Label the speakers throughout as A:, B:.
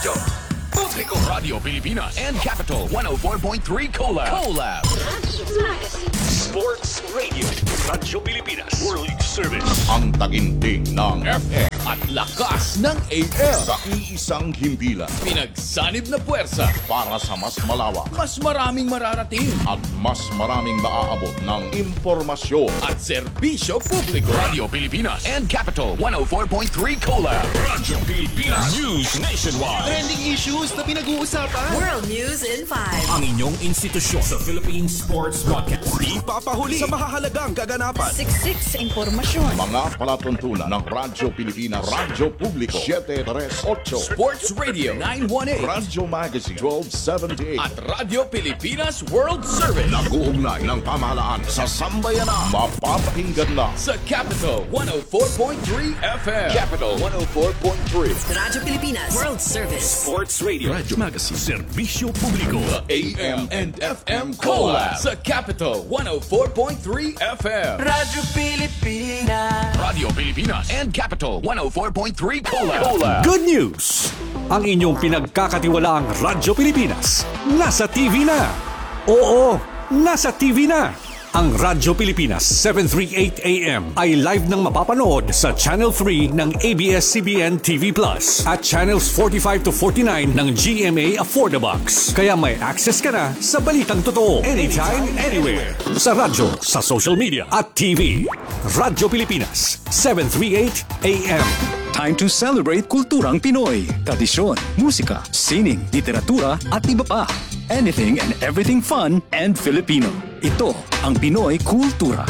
A: Radyo Publiko, Radio Pilipina and Capital 104.3 Collab. Sports Radio, Radyo Pilipinas, World Service.
B: Ang taginting ng
A: FM at lakas ng AM.
B: sa iisang himpilan
A: Pinagsanib na puwersa.
B: para sa mas malawak
A: Mas maraming mararating.
B: at mas maraming maaabot ng impormasyon.
A: At serbisyo publiko. Radio Pilipinas and Capital 104.3 Collab. Radyo Pilipinas News Nationwide.
C: Trending issues na pinag-uusapan.
D: World News in 5.
E: Ang inyong institusyon sa Philippine Sports Broadcast.
C: Di papahuli sa mahahalagang kaganapan.
D: Siksik sa impormasyon.
B: Mga palatuntunan ng Radyo Pilipinas, Radyo Publiko 738,
A: Sports Radio 918.
B: Radyo Magazine 1278.
A: At Radio Pilipinas World Service.
B: Nag-uugnay ng pamahalaan sa sambayanan. Mapapakinggan na
A: Sa Capital 104.3 FM. Capital 104.3.
D: Radyo Pilipinas World Service.
E: Sports Radio. Radyo Magazine. Serbisyo Publiko.
A: AM and FM Collab. Sa Capital 104.3 FM.
C: Radyo Pilipinas.
A: Radio Pilipinas and Capital 104.3 Collab.
E: Good news! Ang inyong pinagkakatiwalaang Radyo Pilipinas nasa TV na. Oo, nasa TV na. Ang Radyo Pilipinas 738 AM ay live nang mapapanood sa Channel 3 ng ABS-CBN TV Plus at Channels 45 to 49 ng GMA Affordabox. Kaya may access ka na sa balitang totoo anytime, anywhere. Sa radyo, sa social media at TV. Radyo Pilipinas 738 AM.
F: Time to celebrate kulturang Pinoy. Tradisyon, musika, sining, literatura at iba pa. Anything and everything fun and Filipino. Ito ang Pinoy Kultura.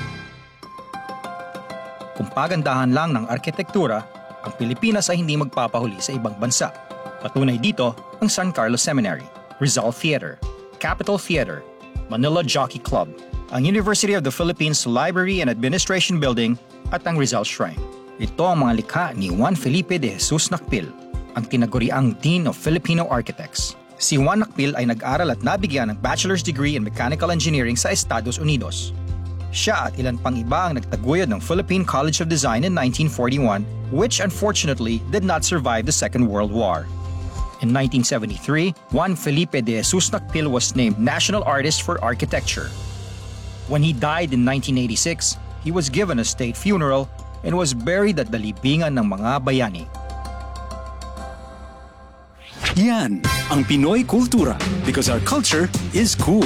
F: Kung pagandahan lang ng arkitektura, ang Pilipinas ay hindi magpapahuli sa ibang bansa. Patunay dito ang San Carlos Seminary, Rizal Theater, Capitol Theater, Manila Jockey Club, ang University of the Philippines Library and Administration Building at ang Rizal Shrine. Ito ang mga likha ni Juan Felipe de Jesus Nakpil, ang tinaguriang Dean of Filipino Architects. Si Juan Nakpil ay nag-aral at nabigyan ng bachelor's degree in mechanical engineering sa Estados Unidos. Siya at ilan pang iba ang nagtaguyod ng Philippine College of Design in 1941, which unfortunately did not survive the Second World War. In 1973, Juan Felipe de Jesus Nakpil was named National Artist for Architecture. When he died in 1986, he was given a state funeral and was buried at the libingan ng mga bayani. Yan ang Pinoy Kultura because our culture is cool.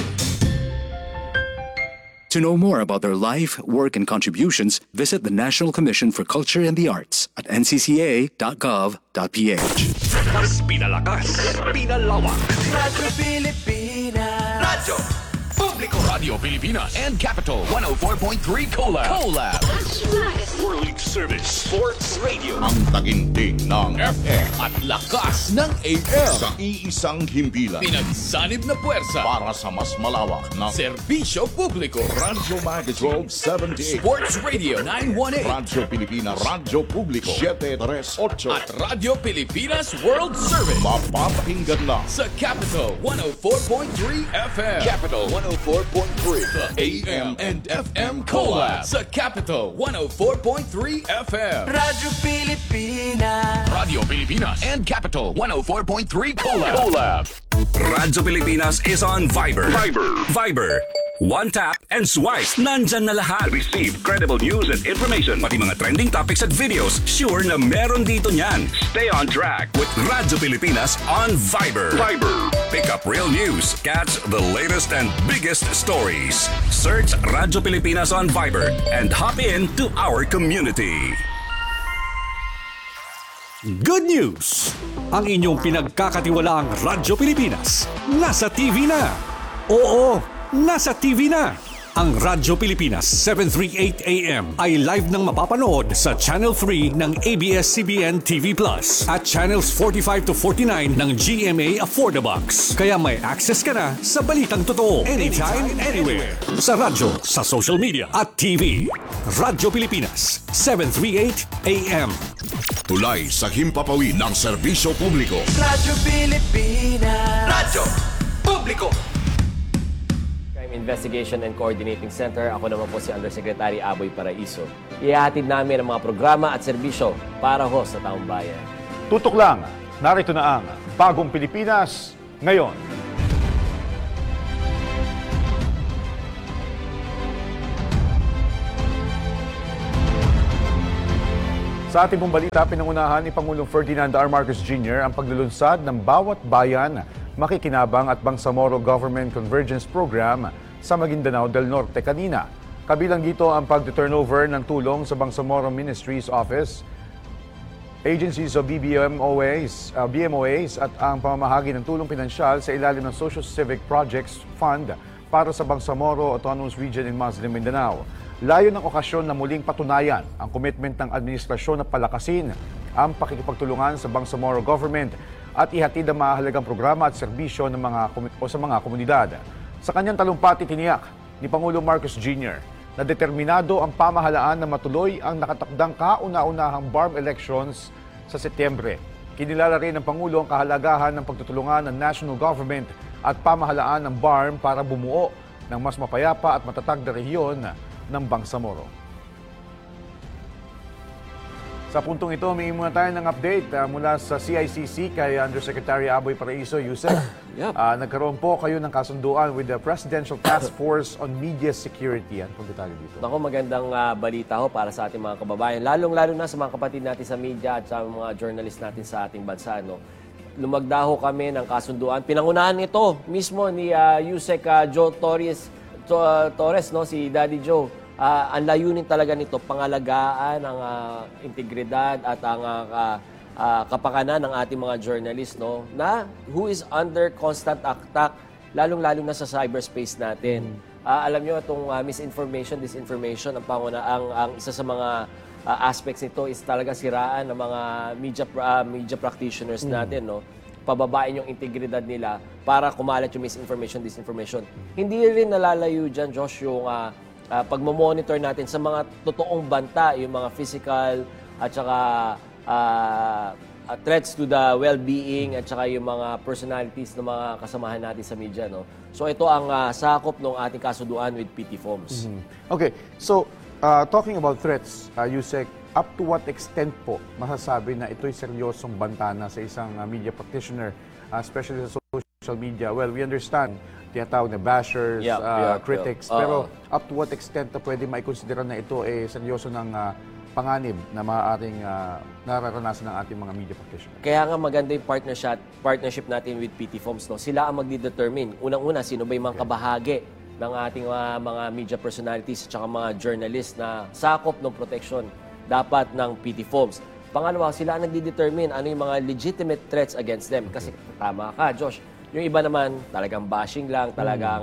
F: To know more about their life, work, and contributions, visit the National Commission for Culture and the Arts at ncca.gov.ph.
A: Mas pinalakas, pinalawak.
C: Radyo Pilipinas.
A: Radyo Publiko, Radio Pilipinas and Capital 104.3 Collab. World Service Sports Radio.
B: ang taginting ng
A: FM at lakas ng AM.
B: sa iisang himpilan
A: Pinagsanib na puwersa.
B: para sa mas malawak ng
A: Serbisyo publiko.
B: Radyo Magazine 1278,
A: Sports Radio 918.
B: Radyo Pilipinas, Radyo Publiko 738.
A: At Radio Pilipinas World Service.
B: Mapapakinggan na
A: Sa Capital 104.3 FM. Capital 104.3. The AM and FM Collab. Sa Capital 104.3 FM.
C: Radyo Pilipinas.
A: Radio Pilipinas and Capital 104.3 Collab.
G: Radyo Pilipinas is on Viber. Viber. One tap and swipe. Nandyan na lahat. Receive credible news and information. Pati mga trending topics at videos. Sure na meron dito niyan. Stay on track with Radyo Pilipinas on Viber. Pick up real news. Catch the latest and biggest stories. Search Radyo Pilipinas on Viber and hop in to our community.
E: Good news! Ang inyong pinagkakatiwalaang Radyo Pilipinas nasa TV na. Oo, nasa TV na. Ang Radyo Pilipinas 738 AM ay live nang mapapanood sa Channel 3 ng ABS-CBN TV Plus at Channels 45 to 49 ng GMA Affordabox. Kaya may access ka na sa balitang totoo anytime, anywhere. Sa radyo, sa social media at TV. Radyo Pilipinas 738 AM.
B: tulay sa himpapawid ng serbisyo publiko.
C: Radyo Pilipinas.
A: Radyo Publiko.
H: Crime Investigation and Coordinating Center. Ako naman po si Undersecretary Aboy Paraiso. Ihahatid namin ang mga programa at serbisyo para ho sa taong bayan.
I: Tutok lang Narito na ang Bagong Pilipinas ngayon. Sa ating pong balita, pinangunahan ni Pangulong Ferdinand R. Marcos Jr. ang paglulunsad ng Bawat Bayan, Makikinabang at Bangsamoro Government Convergence Program sa Maguindanao del Norte kanina. Kabilang dito ang pag-turnover ng tulong sa Bangsamoro Ministries Office, agencies of BMOAs at ang pamamahagi ng tulong pinansyal sa ilalim ng Social Civic Projects Fund para sa Bangsamoro Autonomous Region in Muslim Mindanao. Layo ng okasyon na muling patunayan ang commitment ng administrasyon na palakasin ang pakikipagtulungan sa Bangsamoro government at ihatid ang mahalagang programa at serbisyo ng sa mga komunidad. Sa kanyang talumpati, tiniyak ni Pangulong Marcos Jr. na determinado ang pamahalaan na matuloy ang nakatakdang kauna-unahang BARM elections sa Setyembre. Kinilala rin ng Pangulo ang kahalagahan ng pagtutulungan ng national government at pamahalaan ng BARM para bumuo ng mas mapayapa at matatag na rehiyon ng Bangsamoro. Sa puntong ito, may muna tayo ng update mula sa CICC kay Undersecretary Aboy Paraiso, Yusek. Nagkaroon po kayo ng kasunduan with the Presidential Task Force on Media Security. Ano pong detalye dito?
H: Ako, magandang balita ho para sa ating mga kababayan. Lalong-lalo na sa mga kapatid natin sa media at sa mga journalist natin sa ating bansa. No? Lumagdaho kami ng kasunduan. Pinangunahan ito mismo ni Yusek Joe Torres, no, si Daddy Joe. Ang layunin talaga nito, pangalagaan ang integridad at ang kapakanan ng ating mga journalist, no, na who is under constant attack, lalong-lalo na sa cyberspace natin. Alam nyo, itong misinformation, disinformation, ang isa sa mga aspects nito is talaga siraan ng mga media practitioners natin, no. Pababain yung integridad nila para kumalat yung misinformation, disinformation. Hindi rin nalalayo dyan, Josh, yung pagmamonitor natin sa mga totoong banta, yung mga physical at saka threats to the well-being at saka yung mga personalities ng mga kasamahan natin sa media. No? So ito ang sakop ng ating kasunduan with PT Foms.
I: Okay, so talking about threats, Yusek, up to what extent po masasabi na ito'y seryosong bantana sa isang media practitioner, especially sa social media? Well, we understand tinatawag na bashers, critics, pero up to what extent na pwede maikonsidera na ito seryoso ng panganib na maaaring nararanasan ng ating mga media practitioners?
H: Kaya nga maganda yung partnership natin with PT Foms. No? Sila ang magdi-determine. Unang-una, sino ba yung mga kabahagi ng ating mga media personalities at mga journalists na sakop ng protection dapat ng PT Foms. Pangalawa, sila ang nagdi-determine ano yung mga legitimate threats against them. Kasi tama ka, Josh. Yung iba naman, talagang bashing lang, talagang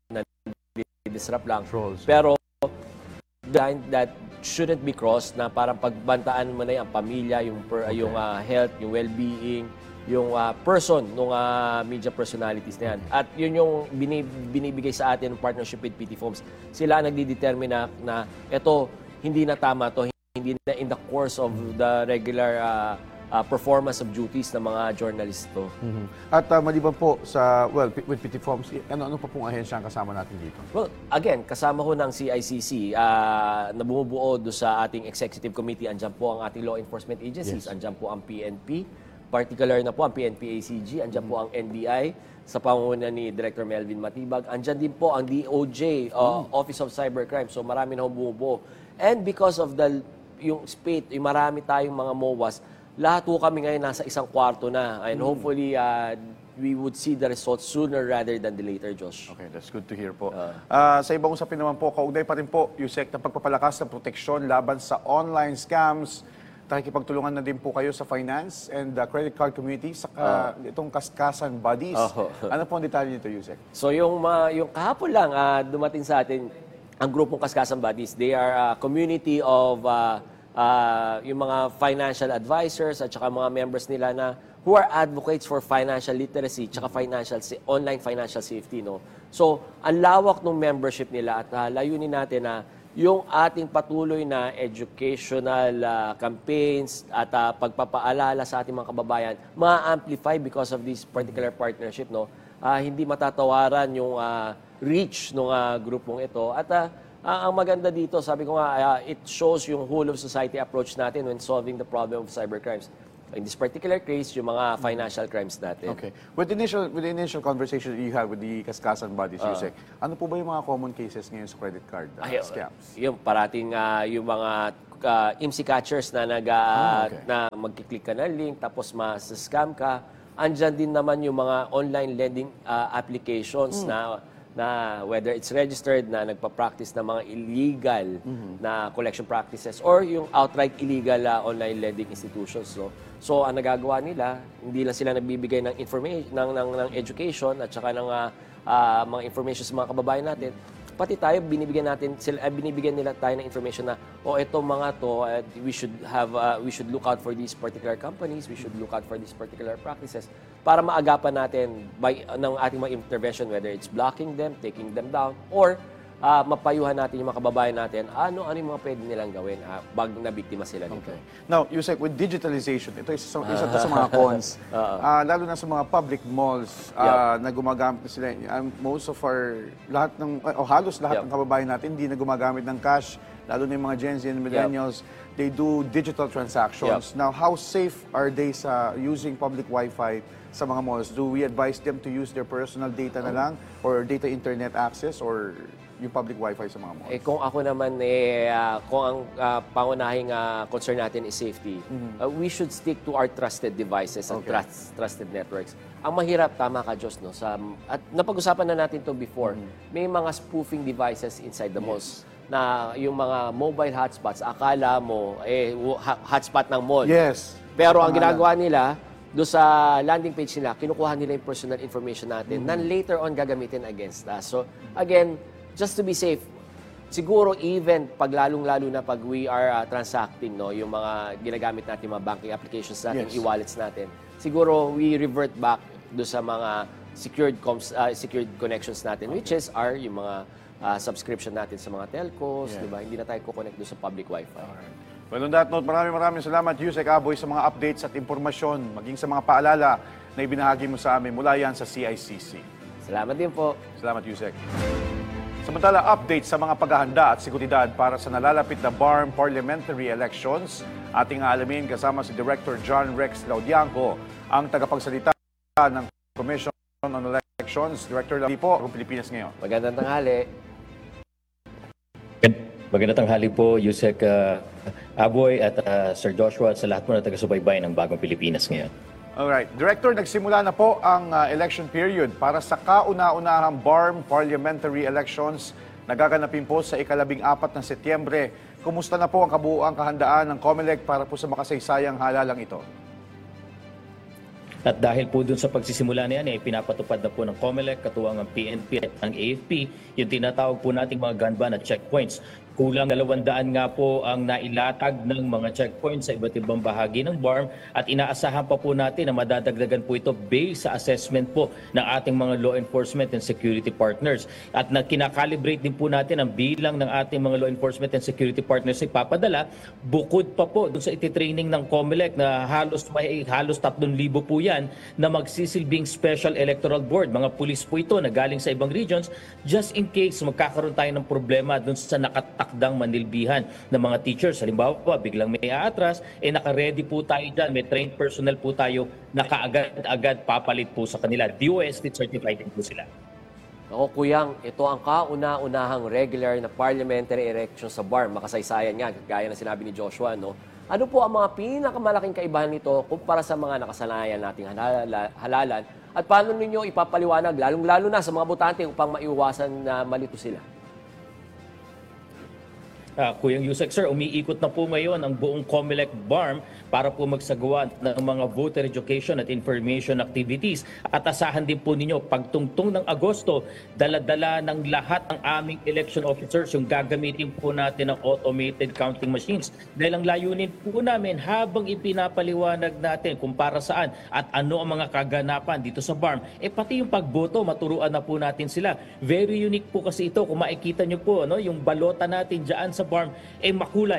H: disrupt lang.
I: Trolls.
H: Pero line that shouldn't be crossed na parang pagbantaan mo na yung pamilya, yung health, yung well-being, yung person ng media personalities na yan. At yun yung binibigay sa atin ng partnership with PT Foms. Sila ang nagdi-determine na ito, hindi na tama to, hindi na in the course of the regular performance of duties ng mga journalist to.
I: At maliban po sa, with PT Foms, ano pa pong ahensya ang kasama natin dito?
H: Well, again, kasama ho ng CICC na bumubuo do sa ating executive committee. Andyan po ang ating law enforcement agencies. Yes. Andyan po ang PNP, particular na po ang PNP-ACG. Andyan po ang NBI sa pangunguna ni Director Melvin Matibag. Andyan din po ang DOJ, Office of Cybercrime. So marami na ho bumubuo. And because of yung spate, yung marami tayong mga MOAs, lahat po kami ngayon nasa isang kwarto na. And hopefully, we would see the results sooner rather than the later, Josh.
I: Okay, that's good to hear po. Sa ibang usapin naman po, kaugnay pa rin po, Yusek, ng pagpapalakas ng proteksyon laban sa online scams. Nakikipagtulungan na din po kayo sa finance and the credit card community sa itong Kaskasan Buddies. Ano po ang detalye nito, Yusek?
H: So yung kahapon lang dumating sa atin ang grupong Kaskasan Buddies. They are a community of yung mga financial advisors at saka mga members nila na who are advocates for financial literacy at saka online financial safety. No? So, ang lawak ng membership nila at layunin natin na yung ating patuloy na educational campaigns at pagpapaalala sa ating mga kababayan ma-amplify because of this particular partnership. No? Hindi matatawaran yung reach ng grupong ito. At ang maganda dito, sabi ko nga, it shows yung whole of society approach natin when solving the problem of cybercrimes. In this particular case, yung mga financial crimes natin.
I: Okay. With the initial conversation that you had with the Kaskasan bodies, Yusek, ano po ba yung mga common cases ngayon sa credit card scams?
H: Yung parating yung mga IMSI catchers na na magkiklik ka ng link tapos ma-scam ka. Andyan din naman yung mga online lending applications na whether it's registered na nagpa-practice ng mga illegal na collection practices or yung outright illegal online lending institutions. So ang nagagawa nila, hindi lang sila nagbibigay ng information ng education at saka ng mga information sa mga kababayan natin. Pati tayo binibigyan nila tayo ng information na eto mga to we should look out for these particular companies, we should look out for these particular practices para maagapan natin ng ating mga intervention, whether it's blocking them, taking them down, or mapayuhan natin yung mga kababayan natin ano yung mga pwede nilang gawin pag nabiktima sila nito.
I: Okay. Now, Yusek, with digitalization, ito isa to sa mga cons. Lalo na sa mga public malls na gumagamit na sila. Most of halos lahat ng kababayan natin hindi na gumagamit ng cash. Lalo na yung mga Gen Z and millennials, they do digital transactions. Now, how safe are they sa using public Wi-Fi sa mga malls? Do we advise them to use their personal data na lang or data internet access or yung public Wi-Fi sa mga malls?
H: Kung ako naman, kung ang pangunahing concern natin is safety, we should stick to our trusted devices and trusted networks. Ang mahirap, tama ka, Diyos, no? At napag-usapan na natin to before, may mga spoofing devices inside the malls na yung mga mobile hotspots, akala mo, hotspot ng mall.
I: Yes.
H: Pero ang ginagawa nila, doon sa landing page nila, kinukuha nila yung personal information natin na later on gagamitin against us. So, again, just to be safe, siguro even pag lalong-lalo na pag we are transacting, yung mga ginagamit natin, mga banking applications natin, e-wallets natin, siguro we revert back doon sa mga secured connections natin, which is yung mga subscription natin sa mga telcos, di ba? Hindi na tayo kukonect doon sa public Wi-Fi.
I: Well, on that note, maraming salamat, Yusek Aboy, sa mga updates at impormasyon, maging sa mga paalala na ibinahagi mo sa amin mula yan sa CICC.
H: Salamat din po.
I: Salamat, Yusek. Samantala, update sa mga paghahanda at seguridad para sa nalalapit na BARM parliamentary elections. Ating alamin kasama si Director John Rex Laudianco, ang tagapagsalita ng Commission on Elections. Director Laudianco po, ang Pilipinas ngayon.
H: Magandang tanghali.
J: Magandang tanghali po, Yusek Aboy at Sir Joshua at sa lahat po na taga-subaybay ng Bagong Pilipinas ngayon.
I: Alright. Director, nagsimula na po ang election period para sa kauna-unahang BARM parliamentary elections na gaganapin po sa ika-14 ng Setyembre. Kumusta na po ang kabuuang kahandaan ng COMELEC para po sa makasaysayang halalang ito?
J: At dahil po dun sa pagsisimula na yan, pinapatupad na po ng COMELEC, katuwang ang PNP at ang AFP, yung tinatawag po nating mga gun ban at checkpoints. Kulang 200 nga po ang nailatag ng mga checkpoints sa iba't ibang bahagi ng BARM at inaasahan pa po natin na madadagdagan po ito based sa assessment po ng ating mga law enforcement and security partners. At kinakalibrate din po natin ang bilang ng ating mga law enforcement and security partners ay papadala bukod pa po doon sa ititraining ng COMELEC na halos 3,000 po yan na magsisilbing special electoral board. Mga pulis po ito na galing sa ibang regions just in case magkakaroon tayo ng problema doon sa nakatakdang manilbihan ng mga teachers. Halimbawa po, biglang may aatras, naka-ready po tayo dyan, may trained personnel po tayo na kaagad-agad papalit po sa kanila. DOST certified din po sila.
H: Ako, Kuyang, ito ang kauna-unahang regular na parliamentary election sa BARM. Makasaysayan nga, gaya na sinabi ni Joshua, no? Ano po ang mga pinakamalaking kaibahan nito kumpara sa mga nakasanayan nating halalan? At paano ninyo ipapaliwanag, lalong-lalo na sa mga botante upang maiwasan na malito sila?
J: Kuyang Yusek, sir, umiikot na po ngayon ang buong COMELEC BARM para po magsagawa ng mga voter education at information activities. At asahan din po ninyo, pagtungtong ng Agosto, dala-dala ng lahat ng aming election officers yung gagamitin po natin ng automated counting machines. Dahil ang layunin po namin habang ipinapaliwanag natin kung para saan at ano ang mga kaganapan dito sa BARM, pati yung pagboto, maturuan na po natin sila. Very unique po kasi ito. Kung makikita nyo po, yung balota natin dyan sa BARM, makulay.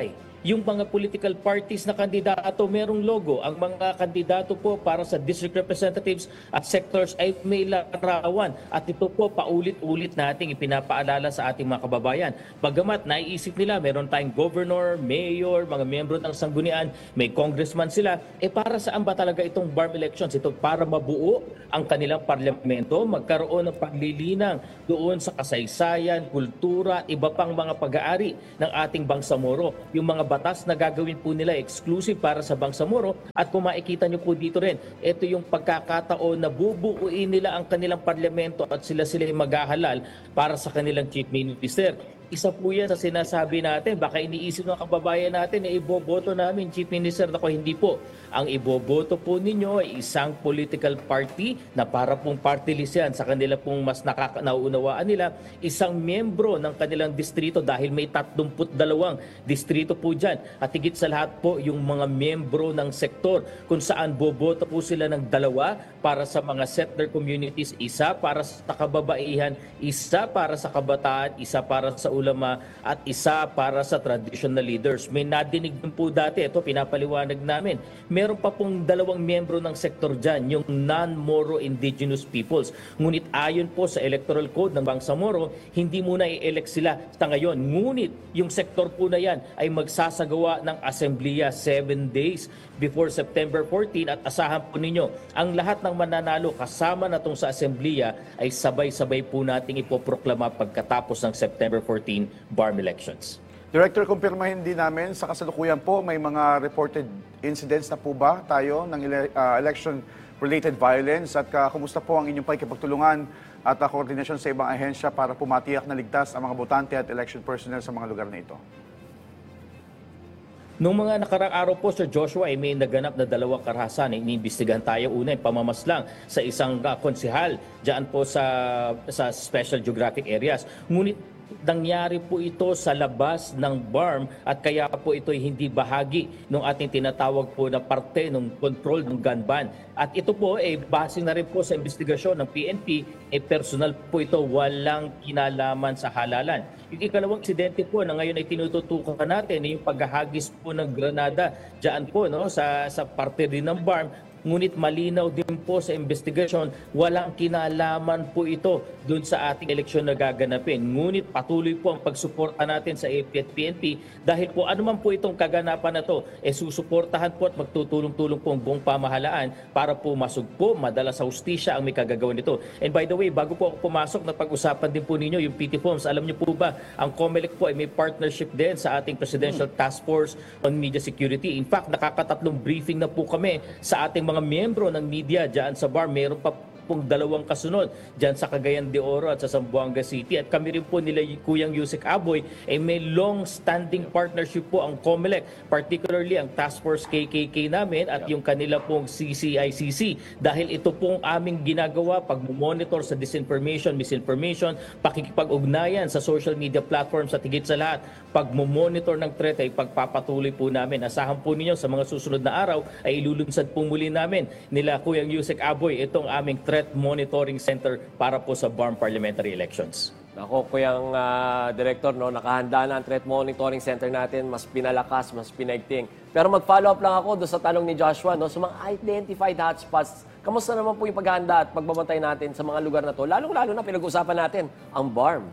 J: yung mga political parties na kandidato merong logo. Ang mga kandidato po para sa district representatives at sectors ay may larawan. At ito po paulit-ulit nating ipinapaalala sa ating mga kababayan. Bagamat naiisip nila meron tayong governor, mayor, mga miyembro ng sanggunian, may congressman sila, para saan ba talaga itong BARM elections? Ito para mabuo ang kanilang parlamento, magkaroon ng paglilinang doon sa kasaysayan, kultura, iba pang mga pag-aari ng ating Bangsamoro. Yung mga batas na gagawin po nila exclusive para sa Bangsamoro, at kung makikita nyo po dito rin, ito yung pagkakataon na bubuuin nila ang kanilang parlamento at sila maghahalal para sa kanilang chief minister. Isa po yan sa sinasabi natin. Baka iniisip ng kababayan natin na iboboto namin, Chief Minister. Ako, hindi po. Ang iboboto po ninyo ay isang political party na para pong party list yan sa kanila pong mas nauunawaan nila. Isang miyembro ng kanilang distrito dahil may 32 distrito po dyan. At higit sa lahat po yung mga miyembro ng sektor kung saan boboto po sila ng 2 para sa mga settler communities, isa para sa kababaihan, isa para sa kabataan, isa para sa ulama, at isa para sa traditional leaders. May nadinig din po dati, ito pinapaliwanag namin, meron pa pong 2 miyembro ng sektor dyan, yung non-Moro indigenous peoples. Ngunit ayon po sa electoral code ng Bangsamoro, hindi muna i-elect sila sa ngayon. Ngunit yung sektor po na yan ay magsasagawa ng asembleya 7 days before September 14, at asahan po ninyo, ang lahat ng mananalo kasama na itong sa asembleya ay sabay-sabay po nating ipoproklama pagkatapos ng September 14 BARM elections.
I: Director, kumpirmahin din namin, sa kasalukuyan po, may mga reported incidents na po ba tayo ng election-related violence, at kumusta po ang inyong pakikipagtulungan at koordinasyon sa ibang ahensya para pumatiyak na ligtas ang mga botante at election personnel sa mga lugar na ito?
J: Noong mga nakarang araw po, Sir Joshua, ay may naganap na 2 karahasan. Iniimbestigahan tayo. Una, pamamaslang sa isang konsehal dyan po sa Special Geographic Areas. Ngunit nangyari po ito sa labas ng BARM, at kaya po ito ay hindi bahagi ng ating tinatawag po na parte ng control ng gun ban. At ito po ay base na rin po sa investigasyon ng PNP, personal po ito, walang kinalaman sa halalan. Yung ikalawang insidente po na ngayon ay tinututukan natin ay yung paghahagis po ng granada dyan po sa parte din ng BARM. Ngunit malinaw din po sa investigasyon, walang kinalaman po ito doon sa ating eleksyon na gaganapin. Ngunit patuloy po ang pagsuporta natin sa AFP at PNP dahil po anuman po itong kaganapan na to, susuportahan po at magtutulong-tulong po ang buong pamahalaan para po masugpo, madala sa hustisya ang may kagagawan nito. And by the way, bago po ako pumasok, napag-usapan din po ninyo yung PT Forms. Alam niyo po ba, ang COMELEC po ay may partnership din sa ating Presidential Task Force on Media Security. In fact, nakakatatlong briefing na po kami sa ating mga miyembro ng media dyan sa BARM. Meron pa pong 2 kasunod dyan sa Cagayan de Oro at sa Zamboanga City. At kami rin po nila Kuyang Yusek Aboy ay may long-standing partnership po ang COMELEC, particularly ang Task Force KKK namin at yung kanila pong CCICC. Dahil ito pong aming ginagawa, pag-monitor sa disinformation, misinformation, pakikipag-ugnayan sa social media platforms at higit sa lahat, pag-monitor ng threat ay pagpapatuloy po namin. Asahan po ninyo sa mga susunod na araw ay ilulunsad po muli namin nila Kuyang Yusek Aboy itong aming Threat Monitoring Center para po sa BARM parliamentary elections.
H: Ako, Kuyang Director, nakahanda na ang Threat Monitoring Center natin, mas pinalakas, mas pinaigting. Pero mag-follow up lang ako doon sa tanong ni Joshua, sa mga identified hotspots. Kamusta naman po yung paghahanda at pagbabantay natin sa mga lugar na to? Lalong-lalo na pinag-usapan natin ang BARM.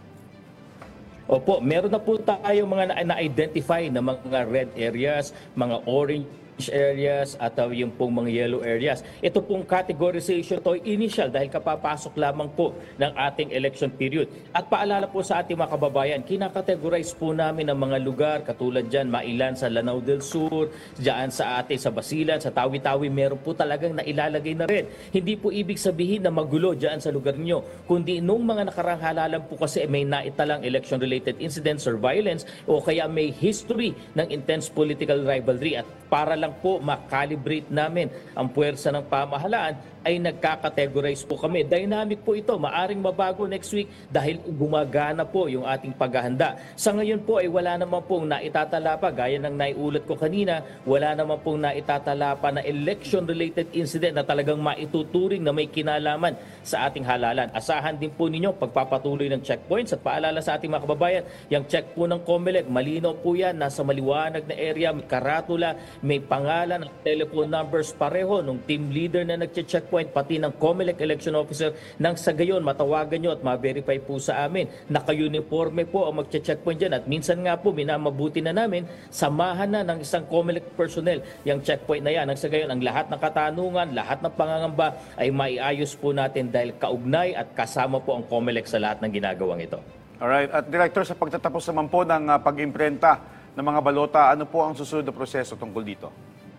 J: Opo, meron na po tayo mga na-identify na mga red areas, mga orange areas at yung pong mga yellow areas. Ito pong categorization to initial dahil kapapasok lamang po ng ating election period. At paalala po sa ating mga kababayan, kinakategorize po namin ang mga lugar katulad dyan, Mailan sa Lanao del Sur, dyan sa ating sa Basilan, sa Tawi-Tawi, meron po talagang nailalagay na rin. Hindi po ibig sabihin na magulo dyan sa lugar nyo, kundi nung mga nakarang halalan po kasi may naitalang election-related incidents or violence o kaya may history ng intense political rivalry, at para lang lang po makalibrate namin ang puwersa ng pamahalaan, ay nagkakategorize po kami. Dynamic po ito, maaring mabago next week dahil gumagana po yung ating paghahanda. Sa ngayon po ay wala naman pong naitatala pa, gaya ng naiulat ko kanina, wala naman pong naitatala pa na election-related incident na talagang maituturing na may kinalaman sa ating halalan. Asahan din po ninyo pagpapatuloy ng checkpoints at paalala sa ating mga kababayan, yung check po ng COMELEC, malinaw po yan, nasa maliwanag na area, may karatula, may pangalan at telephone numbers pareho nung team leader na nagche-checkpoint, pati ng COMELEC election officer, nang sa gayon matawagan nyo at ma-verify po sa amin. Naka-uniforme po ang magche-checkpoint dyan at minsan nga po minamabuti na namin, samahan na ng isang COMELEC personnel yung checkpoint na yan. Nang sa gayon ang lahat ng katanungan, lahat ng pangangamba ay maiayos po natin dahil kaugnay at kasama po ang COMELEC sa lahat ng ginagawang ito.
I: Alright. At Director, sa pagtatapos naman po ng pag-imprenta ng mga balota, ano po ang susunod na proseso tungkol dito?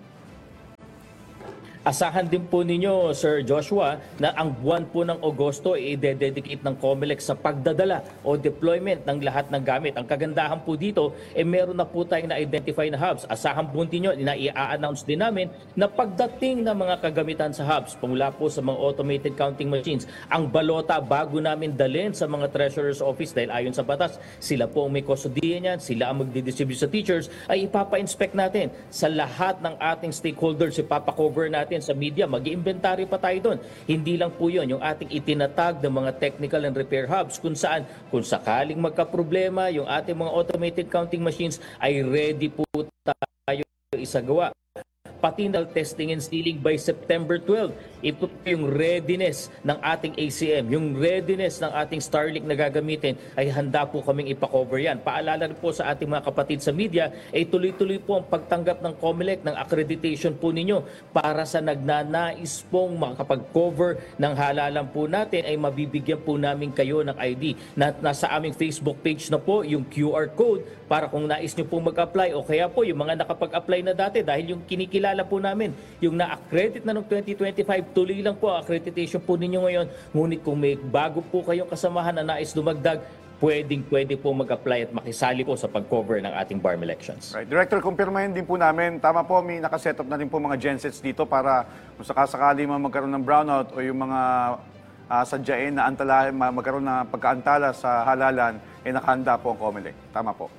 J: Asahan din po ninyo, Sir Joshua, na ang buwan po ng Agosto ay i-dedicate ng COMELEC sa pagdadala o deployment ng lahat ng gamit. Ang kagandahan po dito, meron na po tayong na-identify na hubs. Asahan po ninyo na i-announce din namin na pagdating ng mga kagamitan sa hubs, mula po sa mga automated counting machines, ang balota bago namin dalhin sa mga treasurer's office dahil ayon sa batas, sila po ang may kustodiya niyan, sila ang magdidistribute sa teachers, ay ipapa-inspect natin sa lahat ng ating stakeholders, ipapa-cover natin sa media, mag-i-inventory pa tayo doon. Hindi lang po yun, yung ating itinatag ng mga technical and repair hubs kung saan, kung sakaling magka-problema, yung ating mga automated counting machines ay ready po tayo isagawa. Pati na testing and sealing by September 12. Ito po yung readiness ng ating ACM, yung readiness ng ating Starlink na gagamitin, ay handa po kaming ipakover yan. Paalala rin po sa ating mga kapatid sa media, ay tuloy-tuloy po ang pagtanggap ng COMELEC ng accreditation po ninyo para sa nagnanais pong makapag-cover ng halalan po natin, ay mabibigyan po namin kayo ng ID. Nasa aming Facebook page na po yung QR code para kung nais nyo pong mag-apply o kaya po yung mga nakapag-apply na dati dahil yung kinikilala po namin, yung na-accredit na noong 2025, tuloy lang po ang accreditation po ninyo ngayon. Ngunit kung may bago po kayong kasamahan na nais dumagdag, pwede po mag-apply at makisali po sa pag-cover ng ating BARM elections.
I: Right. Director, kumpirmahin din po namin, tama po, may nakaset up na rin po mga gensets dito para kung sakasakali magkaroon ng brownout o yung mga sadyain na antala, magkaroon ng pagkaantala sa halalan, nakahanda po ang COMELEC. Tama po.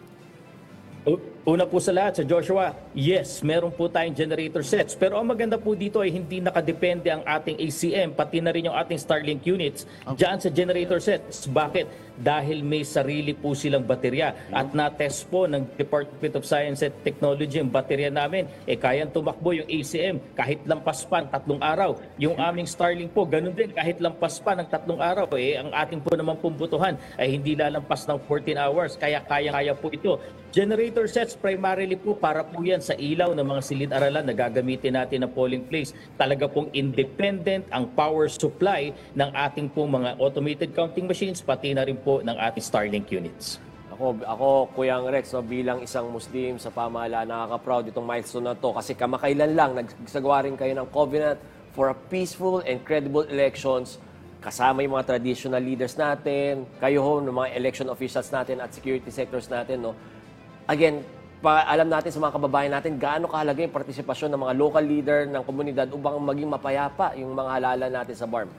J: Una po sa lahat, sa Joshua, yes, meron po tayong generator sets. Pero ang maganda po dito ay hindi nakadepende ang ating ACM, pati na rin yung ating Starlink units dyan sa generator sets. Bakit? Dahil may sarili po silang baterya. At na-test po ng Department of Science and Technology ang baterya namin. Kayang tumakbo yung ACM kahit lampas pa ng 3 araw. Yung aming Starlink po, ganun din, kahit lampas pa ng 3 araw. Ang ating po naman pumbutuhan ay hindi lalampas ng 14 hours. Kaya kaya po ito. Generator sets primarily po para po yan sa ilaw ng mga silid-aralan na gagamitin natin na polling place. Talaga pong independent ang power supply ng ating pong mga automated counting machines, pati na rin po ng ating Starlink units.
H: Ako Kuyang Rex, bilang isang Muslim sa pamahalaan, nakaka-proud itong milestone na to kasi kamakailan lang nagsagawa rin kayo ng covenant for a peaceful and credible elections kasama yung mga traditional leaders natin, kayo ho, ng mga election officials natin at security sectors natin, no? Again, alam natin sa mga kababayan natin gaano kahalaga yung partisipasyon ng mga local leader ng komunidad upang maging mapayapa yung mga halalan natin sa BARM.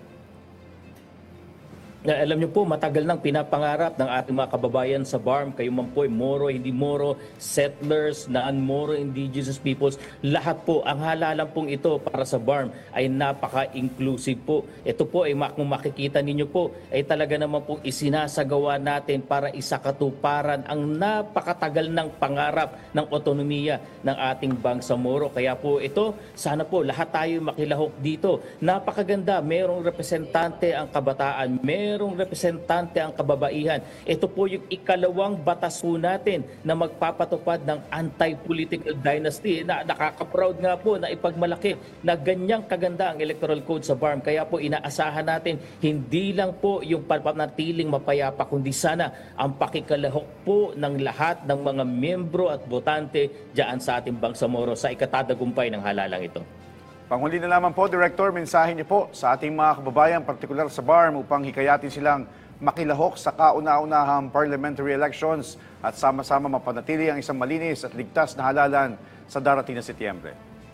J: Alam niyo po, matagal nang pinapangarap ng ating mga kababayan sa BARM, kayo man po, Moro, hindi Moro, settlers, non-Moro, indigenous peoples, lahat po, ang halalan pong ito para sa BARM ay napaka-inclusive po. Ito po ay kung makikita ninyo po, ay talaga naman po isinasagawa natin para isakatuparan ang napakatagal ng pangarap ng otonomiya ng ating Bangsamoro. Kaya po ito, sana po lahat tayo makilahok dito. Napakaganda, merong representante ang kabataan, merong representante ang kababaihan. Ito po yung ikalawang batas po natin na magpapatupad ng anti-political dynasty. Nakaka-proud nga po na ipagmalaki na ganyang kaganda ang electoral code sa BARM. Kaya po inaasahan natin hindi lang po yung panatiling mapayapa, kundi sana ang pakikalahok po ng lahat ng mga miyembro at botante dyan sa ating Bangsamoro sa ikatatagumpay ng halalang ito.
I: Panghuli na lamang po, Director, mensahe niyo po sa ating mga kababayan, partikular sa BARM, upang hikayatin silang makilahok sa kauna-unahang parliamentary elections at sama-sama mapanatili ang isang malinis at ligtas na halalan sa darating na Setyembre.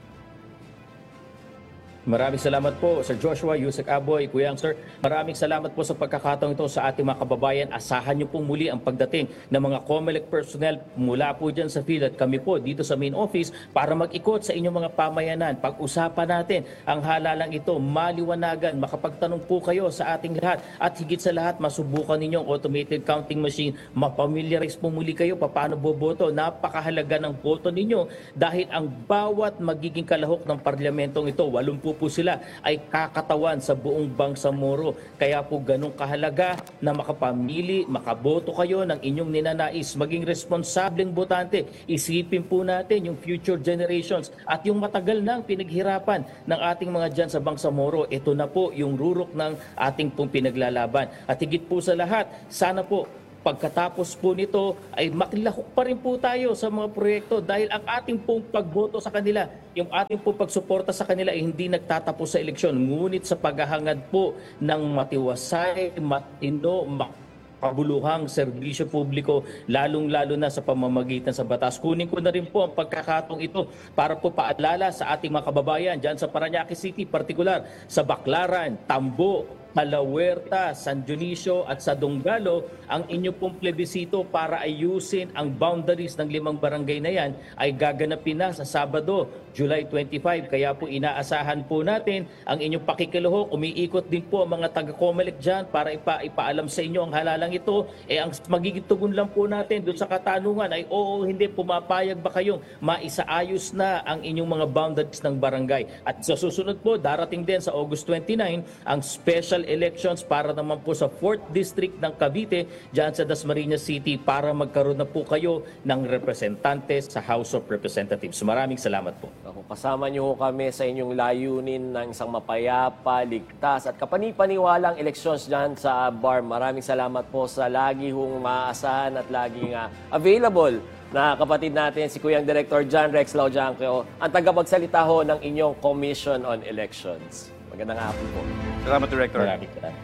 J: Maraming salamat po, Sir Joshua, Yusek Aboy, Kuya Ang Sir. Maraming salamat po sa pagkakataon ito sa ating mga kababayan. Asahan niyo po muli ang pagdating ng mga COMELEC personnel mula po dyan sa field at kami po dito sa main office para mag-ikot sa inyong mga pamayanan. Pag-usapan natin ang halalang ito, maliwanagan, makapagtanong po kayo sa ating lahat at higit sa lahat, masubukan ninyong automated counting machine, mapamiliarize po muli kayo paano boboto. Napakahalaga ng boto ninyo dahil ang bawat magiging kalahok ng parlamentong ito, 80 po sila ay kakatawan sa buong Bangsamoro. Kaya po ganun kahalaga na makapamili, makaboto kayo ng inyong ninanais. Maging responsableng botante. Isipin po natin yung future generations at yung matagal nang pinaghirapan ng ating mga dyan sa Bangsamoro. Ito na po yung rurok ng ating pong pinaglalaban. At higit po sa lahat, sana po pagkatapos po nito ay makilahok pa rin po tayo sa mga proyekto dahil ang ating pong pagboto sa kanila, yung ating pong pagsuporta sa kanila ay hindi nagtatapos sa eleksyon. Ngunit sa paghahangad po ng matiwasay, matino, pabuluhang serbisyo publiko, lalong-lalo na sa pamamagitan sa batas. Kunin ko na rin po ang pagkakataong ito para po paalala sa ating mga kababayan dyan sa Parañaque City, partikular sa Baclaran, Tambo, Palahuerta, San Dionisio at sa Donggalo, ang inyo pong plebisito para ayusin ang boundaries ng 5 barangay na yan ay gaganapin na sa Sabado, July 25. Kaya po inaasahan po natin ang inyong pakikiluhok. Umiikot din po ang mga taga-COMELEC dyan para ipaalam sa inyo ang halalang ito. Ang magiging tugon lang po natin doon sa katanungan ay oo, hindi, pumapayag ba kayong maisaayos na ang inyong mga boundaries ng barangay. At sa susunod po, darating din sa August 29, ang special elections para naman po sa 4th District ng Cavite dyan sa Dasmariñas City para magkaroon na po kayo ng representante sa House of Representatives. Maraming salamat po.
H: Ako, kasama niyo kami sa inyong layunin ng isang mapayapa, ligtas at kapanipaniwalang elections dyan sa BAR. Maraming salamat po sa lagi hong maaasahan at laging available na kapatid natin, si Kuyang Director John Rex Laujanquio, ang tagapagsalita ho ng inyong Commission on Elections. Magandang hapon po.
I: Salamat, Director.
J: Maraming salamat.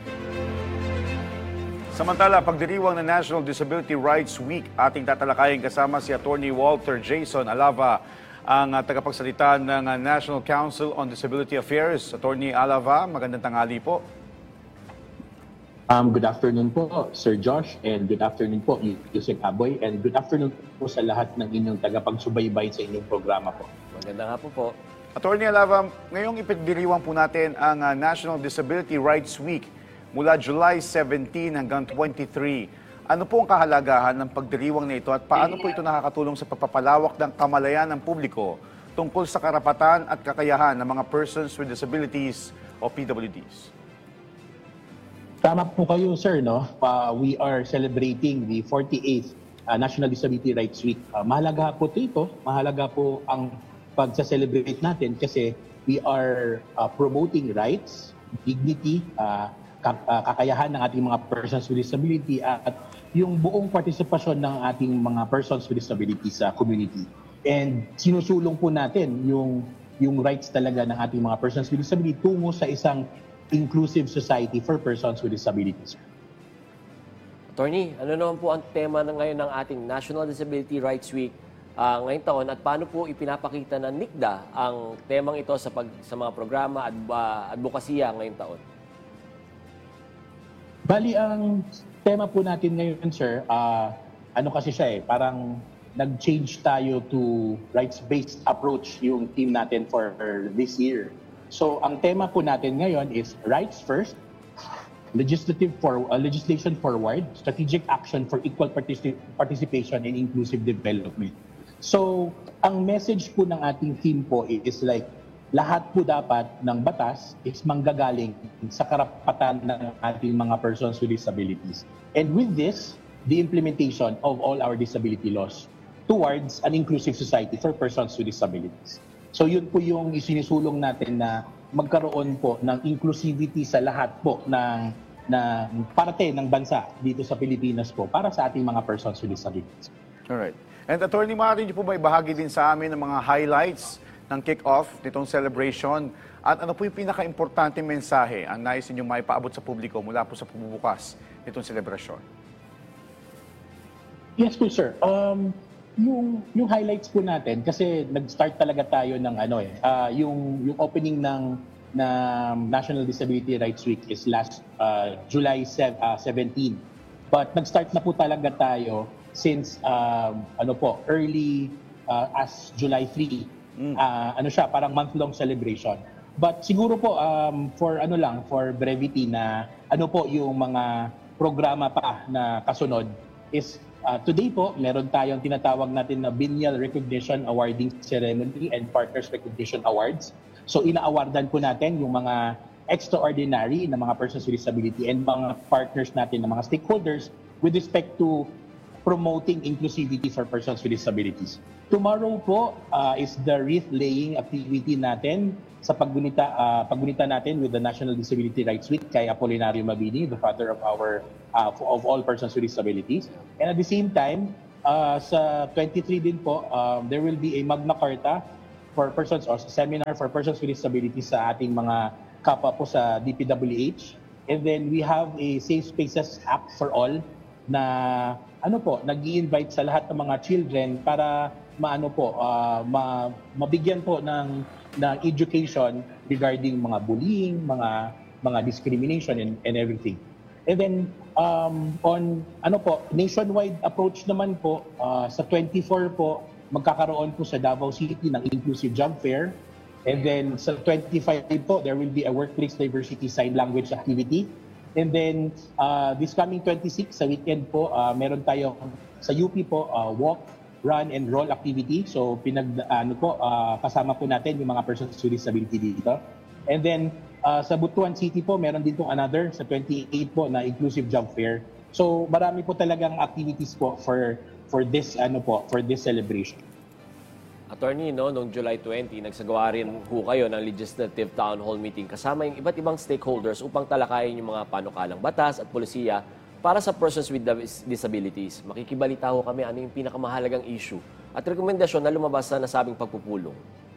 I: Samantala, pagdiriwang ng National Disability Rights Week, ating tatalakayin kasama si Attorney Walter Jason Alava, ang tagapagsalita ng National Council on Disability Affairs. Attorney Alava, magandang tanghali po.
K: Good afternoon po, Sir Josh, and good afternoon po, Yusek Aboy, and good afternoon po sa lahat ng inyong tagapagsubaybay sa inyong programa po.
H: Magandang hapon po.
I: Attorney Alava, ngayong ipagdiriwang po natin ang National Disability Rights Week mula July 17 hanggang 23. Ano po ang kahalagahan ng pagdiriwang na ito at paano po ito nakakatulong sa pagpapalawak ng kamalayan ng publiko tungkol sa karapatan at kakayahan ng mga persons with disabilities o PWDs?
K: Tama po kayo, sir, no? We are celebrating the 48th National Disability Rights Week. Mahalaga po ito. Mahalaga po ang pagsa-celebrate natin kasi we are promoting rights, dignity, kakayahan ng ating mga persons with disability at yung buong partisipasyon ng ating mga persons with disability sa community. And sinusulong po natin yung rights talaga ng ating mga persons with disability tungo sa isang inclusive society for persons with disabilities.
H: Attorney, ano naman po ang tema na ngayon ng ating National Disability Rights Week ngayong taon at paano po ipinapakita ng NICDA ang temang ito sa mga programa at advokasya ngayong taon?
K: Bali, ang tema po natin ngayon, sir, ano kasi siya parang nag-change tayo to rights-based approach yung team natin for this year. So, ang tema po natin ngayon is rights first, legislation forward, strategic action for equal participation and inclusive development. So, ang message po ng ating team po is like, lahat po dapat ng batas is manggagaling sa karapatan ng ating mga persons with disabilities. And with this, the implementation of all our disability laws towards an inclusive society for persons with disabilities. So yun po yung isinusulong natin na magkaroon po ng inclusivity sa lahat po ng parte ng bansa dito sa Pilipinas po para sa ating mga persons with disabilities.
I: Alright. And Attorney, maaari niyo po ba ibahagi din sa amin ng mga highlights ng kick-off nitong celebration? At ano po yung pinaka-importante mensahe ang nais ninyong maipaabot sa publiko mula po sa pagbubukas nitong selebrasyon?
K: Yes po, sir. yung highlights po natin kasi nag-start talaga tayo ng yung opening ng National Disability Rights Week is last July 17. But nag-start na po talaga tayo since early as July 3. Parang month-long celebration. But siguro po for brevity na yung mga programa pa na kasunod is today po, meron tayong tinatawag natin na Biennial Recognition Awarding Ceremony and Partners Recognition Awards. So ina-awardan po natin yung mga extraordinary na mga persons with disability and mga partners natin na mga stakeholders with respect to promoting inclusivity for persons with disabilities. Tomorrow po is the wreath-laying activity natin sa paggunita natin with the National Disability Rights Week kay Apolinario Mabini, the father of all persons with disabilities. And at the same time, sa 23 din po, there will be a Magna Carta for persons or seminar for persons with disabilities sa ating mga kapwa po sa DPWH. And then we have a Safe Spaces app for all na nag-i-invite sa lahat ng mga children para mabigyan po ng education regarding mga bullying, mga discrimination and everything. And then nationwide approach naman po sa 24 po magkakaroon po sa Davao City ng Inclusive Job Fair. And then sa 25 po there will be a Workplace Diversity Sign Language activity. And then this coming 26 sa weekend po meron tayong sa UP po walk, run and roll activity. So kasama po natin yung mga persons with disability dito. And then sa Butuan City po meron din po another sa 28 po na Inclusive Job Fair. So marami po talagang activities po for this for this celebration.
H: Attorney, noong July 20, nagsagawa rin kayo ng Legislative Town Hall meeting kasama yung iba't ibang stakeholders upang talakayin yung mga panukalang batas at polisiya para sa persons with disabilities. Makikibalita kami ano yung pinakamahalagang issue at rekomendasyon na lumabas sa nasabing pagpupulong.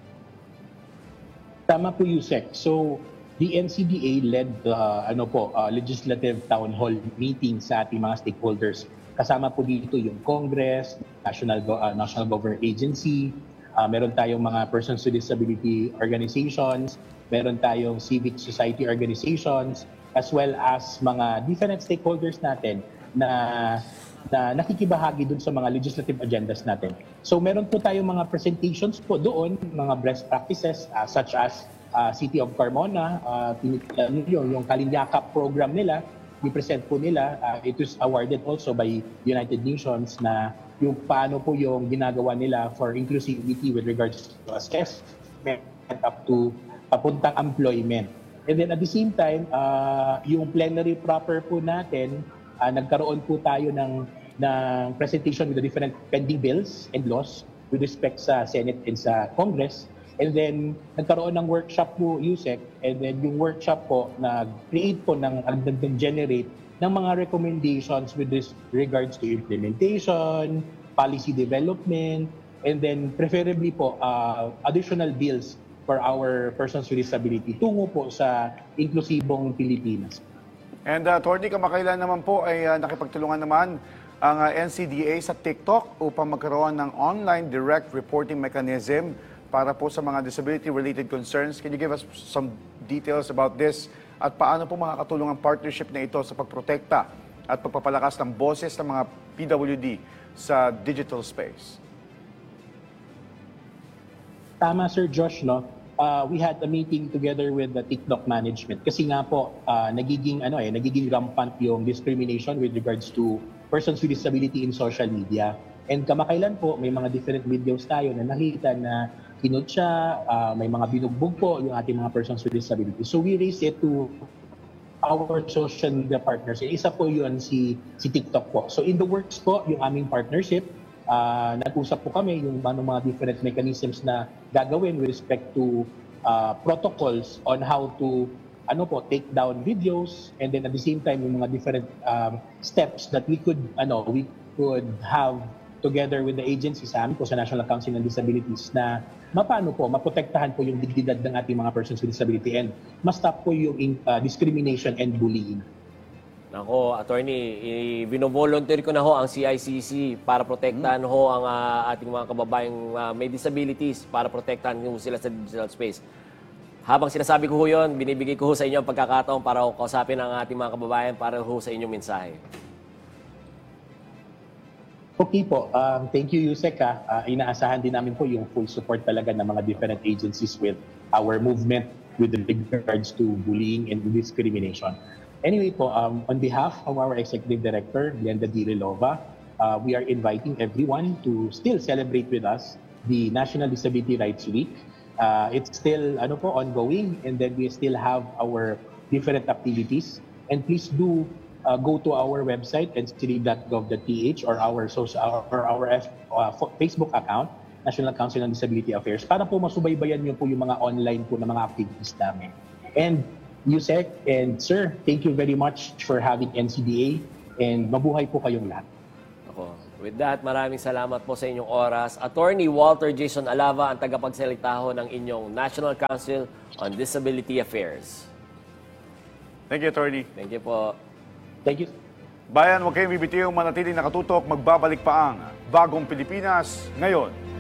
K: Tama po, Yusek. So, the NCDA led the Legislative Town Hall meeting sa ating mga stakeholders. Kasama po dito yung Congress, National Government Agency, meron tayong mga persons with disability organizations, meron tayong civic society organizations, as well as mga different stakeholders natin na nakikibahagi dun sa mga legislative agendas natin. So meron po tayong mga presentations po doon, mga best practices such as City of Carmona, yung Kalinyakap program nila, i-present po nila. It was awarded also by United Nations na yung paano po yung ginagawa nila for inclusivity with regards to assessment up to papuntang employment. And then at the same time, yung plenary proper po natin, nagkaroon po tayo ng presentation with the different pending bills and laws with respect sa Senate and sa Congress. And then nagkaroon ng workshop po, Yusek, and then yung workshop po nag-create po nag-generate ng mga recommendations with regards to implementation, policy development, and then preferably po additional bills for our persons with disability tungo po sa inklusibong Pilipinas.
I: And Attorney, kamakailan naman po ay nakipagtulungan naman ang NCDA sa TikTok upang magkaroon ng online direct reporting mechanism para po sa mga disability-related concerns. Can you give us some details about this? At paano po makakatulong ang partnership na ito sa pagprotekta at pagpapalakas ng boses ng mga PWD sa digital space?
K: Tama, Sir Josh, no? We had a meeting together with the TikTok management kasi nga po nagiging rampant yung discrimination with regards to persons with disability in social media. And kamakailan po may mga different videos tayo na nakita na kinutya, may mga binugbog po yung ating mga persons with disability. So we raised it to our social media partners. Isa po yun si TikTok po. So in the works po yung aming partnership, nag-usap po kami yung mga different mechanisms na gagawin with respect to protocols on how to take down videos, and then at the same time yung mga different steps that we could have together with the agencies sa amin po sa National Council on Disabilities na paano po maprotektahan po yung dignidad ng ating mga persons with disability and ma-stop po yung discrimination and bullying.
H: Nako, attorney, binovolunteer ko na ho ang CICC para protektahan ho ang ating mga kababayang may disabilities, para protektahan ho sila sa digital space. Habang sinasabi ko ho yun, binibigay ko ho sa inyo ang pagkakataon para ho kausapin ang ating mga kababayan para ho sa inyong mensahe.
K: Okay po. Thank you, Yusek. Inaasahan din namin po yung full support talaga ng mga different agencies with our movement with regards to bullying and discrimination. Anyway po, on behalf of our Executive Director, Glenda D. Rilova, we are inviting everyone to still celebrate with us the National Disability Rights Week. It's still ongoing, and then we still have our different activities. And please do go to our website, ncd.gov.ph, or our Facebook account, National Council on Disability Affairs, para po masubaybayan niyo po yung mga online po na mga activities namin. And Yusek and Sir, thank you very much for having NCDA, and mabuhay po kayong lahat.
H: Ako. With that, maraming salamat po sa inyong oras. Attorney Walter Jason Alava, ang tagapagsalita ho ng inyong National Council on Disability Affairs.
I: Thank you, Attorney.
H: Thank you po.
K: Thank you.
I: Bayan, huwag kayong bibitiw, manatiling nakatutok, magbabalik pa ang Bagong Pilipinas ngayon.